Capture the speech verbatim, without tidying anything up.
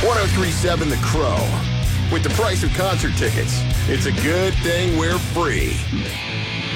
ten thirty-seven The Crow. With the price of concert tickets, it's a good thing we're free.